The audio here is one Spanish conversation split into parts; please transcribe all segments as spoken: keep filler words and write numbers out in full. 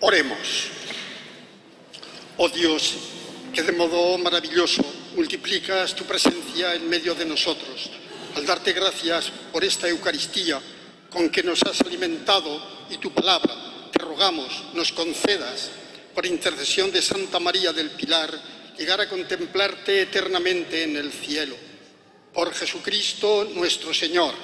Oremos. Oh Dios, que de modo maravilloso multiplicas tu presencia en medio de nosotros, al darte gracias por esta Eucaristía con que nos has alimentado y tu palabra, te rogamos, nos concedas, por intercesión de Santa María del Pilar, llegar a contemplarte eternamente en el cielo. Por Jesucristo nuestro Señor.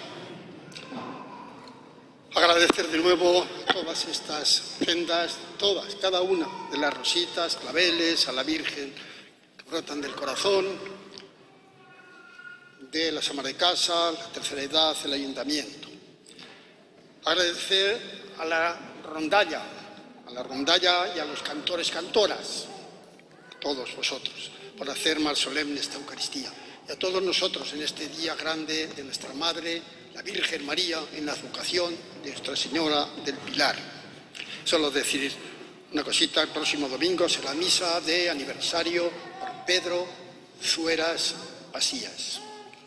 Agradecer de nuevo todas estas ofrendas, todas, cada una de las rositas, claveles, a la Virgen que brotan del corazón, de la Sama de Casa, la Tercera Edad, el Ayuntamiento. Agradecer a la rondalla, a la rondalla y a los cantores, cantoras, a todos vosotros, por hacer más solemne esta Eucaristía. Y a todos nosotros en este día grande de nuestra Madre, la Virgen María, en la advocación de Nuestra Señora del Pilar. Solo decir una cosita, el próximo domingo será misa de aniversario por Pedro Zueras Pasías.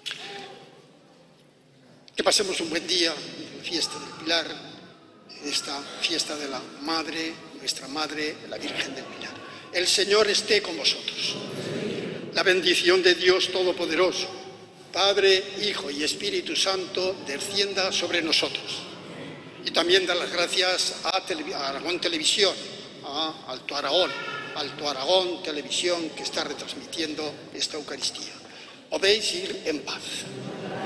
Que pasemos un buen día en la fiesta del Pilar, en esta fiesta de la Madre, nuestra Madre, la Virgen del Pilar. El Señor esté con vosotros. La bendición de Dios Todopoderoso, Padre, Hijo y Espíritu Santo, descienda sobre nosotros. Y también dar las gracias a, Tele a Aragón Televisión, a Alto Aragón, Alto Aragón Televisión, que está retransmitiendo esta Eucaristía. Podéis ir en paz.